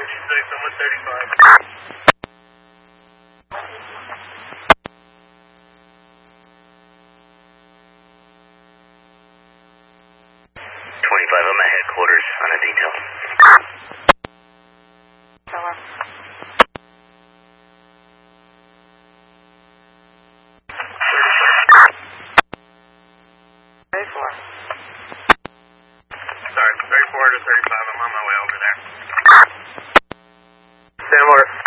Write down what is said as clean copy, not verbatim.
26, I'm with 35. 25, I'm at headquarters on a detail. Hello. 34. Sorry, 34 to 35, I'm on my way over there. Stand where?